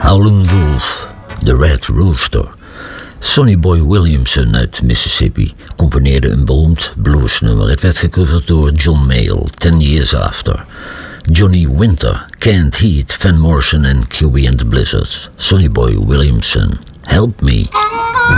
Howlin' Wolf, The Red Rooster. Sonny Boy Williamson uit Mississippi componeerde een beroemd bluesnummer. Het werd gecoverd door John Mayall, 10 Years After. Johnny Winter, Canned Heat, Van Morrison en QB and the Blizzards. Sonny Boy Williamson, Help Me.